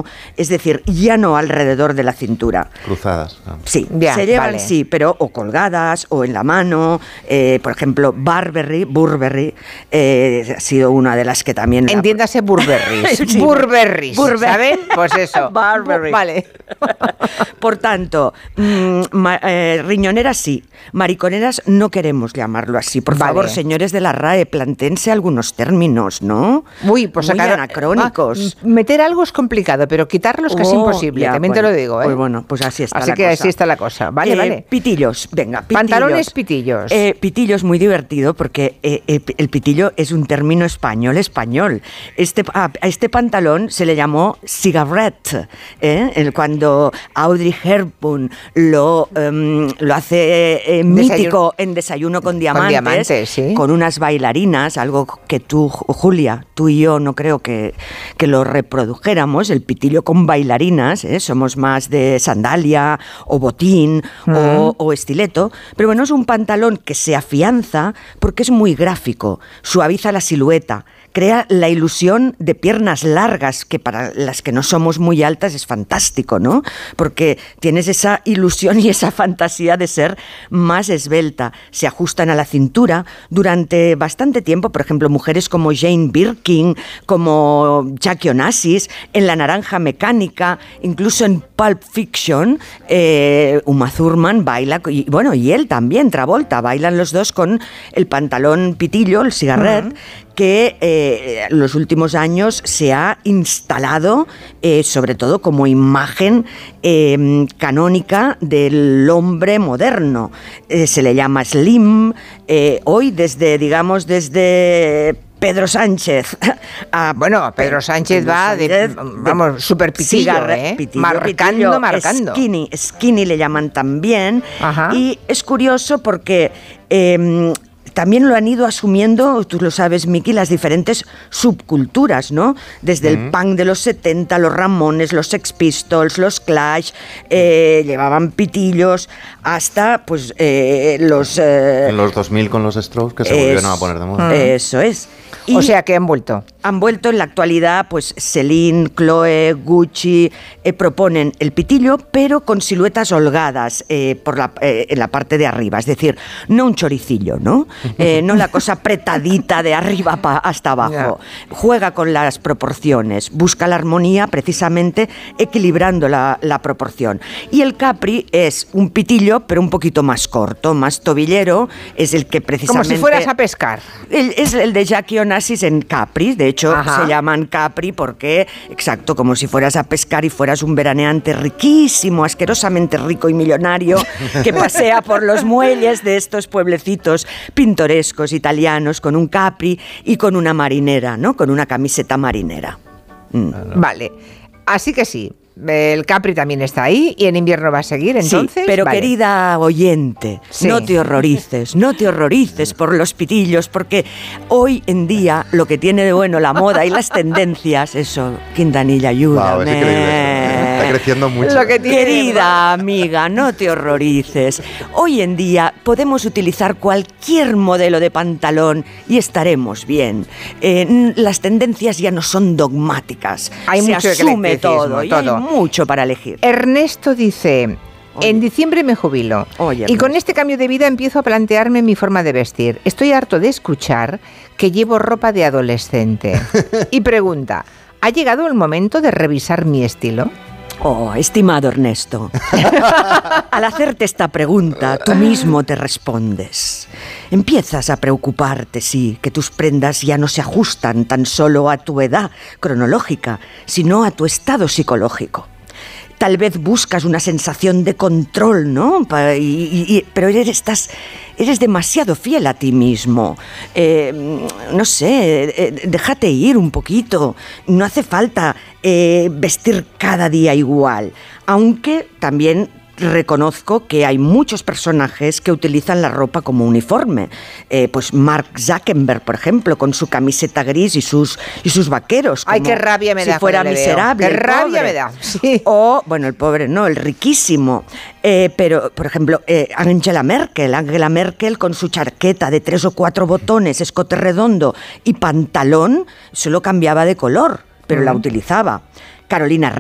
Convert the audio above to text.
mano, es decir, ya no alrededor de la cintura. Cruzadas. Sí, ya, se llevan, vale. sí, pero o colgadas o en la mano. Por ejemplo, Burberry ha sido una de las que también... Entiéndase Burberrys. Sí. Burberrys, Burberry. ¿saben? Pues eso. Burberry. Vale. Por tanto, riñoneras sí, mariconeras no queremos llamarlo así. Por favor, señores de la RAE, plantéense algunos términos, ¿no? Uy, pues muy sacar, anacrónicos. Meter algo es complicado, pero quitarlo es casi imposible, ya, también bueno, te lo digo. Pues bueno, pues así está así la que cosa. así está la cosa. Vale, vale. Pitillos, venga, pitillos. Pantalones pitillos. Pitillos muy divertido porque el pitillo es un término español. A este pantalón se le llamó cigarette, cuando Audrey Hepburn lo hace mítico en Desayuno con Diamantes, ¿sí? Con unas bailarinas, algo que tú, Julia, tú y yo no creo que lo reprodujéramos, el pitillo con bailarinas, somos más de sandalia o botín o estileto, pero bueno, es un pantalón que se afianza porque es muy gráfico, suaviza la silueta, crea la ilusión de piernas largas, que para las que no somos muy altas es fantástico, ¿no? Porque tienes esa ilusión y esa fantasía de ser más esbelta. Se ajustan a la cintura durante bastante tiempo, por ejemplo, mujeres como Jane Birkin, como Jackie Onassis, en La Naranja Mecánica, incluso en Pulp Fiction, Uma Thurman baila, y él también, Travolta, bailan los dos con el pantalón pitillo, el cigarret, que en los últimos años se ha instalado sobre todo como imagen canónica del hombre moderno. Se le llama slim, hoy desde Pedro Sánchez. Pedro Sánchez va vamos, súper pitillo, marcando. Skinny le llaman también. Ajá. Y es curioso porque también lo han ido asumiendo, tú lo sabes, Miki, las diferentes subculturas, ¿no? Desde el punk de los 70, los Ramones, los Sex Pistols, los Clash, llevaban pitillos, hasta pues los... en los 2000 con los Strokes, que se volvieron a poner de moda. Eso es. Y o sea que han vuelto. Han vuelto en la actualidad, pues Celine, Chloe, Gucci, proponen el pitillo, pero con siluetas holgadas en la parte de arriba. Es decir, no un choricillo, ¿no? No la cosa apretadita de arriba hasta abajo. Yeah. Juega con las proporciones, busca la armonía precisamente equilibrando la proporción. Y el capri es un pitillo, pero un poquito más corto, más tobillero, es el que precisamente... Como si fueras a pescar. Es el de Jackie Onassis en capris, de hecho se llaman capri porque, exacto, como si fueras a pescar y fueras un veraneante riquísimo, asquerosamente rico y millonario que pasea por los muelles de estos pueblecitos pintorescos italianos con un capri y con una marinera, ¿no? Con una camiseta marinera. Vale, así que sí. El capri también está ahí y en invierno va a seguir, entonces. Sí, pero querida oyente, no te horrorices por los pitillos, porque hoy en día lo que tiene de bueno la moda y las tendencias, eso, Quintanilla, ayúdame. Wow, es increíble, está creciendo mucho. Querida amiga, no te horrorices. Hoy en día podemos utilizar cualquier modelo de pantalón y estaremos bien. Las tendencias ya no son dogmáticas. Se asume todo. Hay mucho para elegir. Ernesto dice: en diciembre me jubilo y con este cambio de vida empiezo a plantearme mi forma de vestir. Estoy harto de escuchar que llevo ropa de adolescente. Y pregunta: ¿ha llegado el momento de revisar mi estilo? Oh, estimado Ernesto, al hacerte esta pregunta, tú mismo te respondes. Empiezas a preocuparte, sí, que tus prendas ya no se ajustan tan solo a tu edad cronológica, sino a tu estado psicológico. Tal vez buscas una sensación de control, ¿no? Pero eres demasiado fiel a ti mismo. No sé, déjate ir un poquito. No hace falta vestir cada día igual. Aunque también reconozco que hay muchos personajes que utilizan la ropa como uniforme. Pues Mark Zuckerberg, por ejemplo, con su camiseta gris y sus vaqueros. Ay, qué rabia me da. Si fuera miserable. Qué rabia me da. Sí. O, bueno, el pobre no, el riquísimo. Pero, por ejemplo, Angela Merkel con su chaqueta de 3 o 4 botones, escote redondo y pantalón, solo cambiaba de color, pero la utilizaba. Carolina